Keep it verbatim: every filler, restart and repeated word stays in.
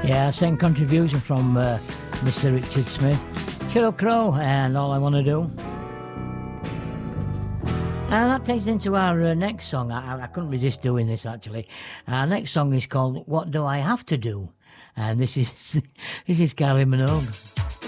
Yeah, same contribution from uh, Mister Richard Smith. Sheryl Crow and All I Want to Do. And that takes us into our uh, next song. I, I couldn't resist doing this, actually. Our next song is called What Do I Have to Do? And this is this is Kylie Minogue.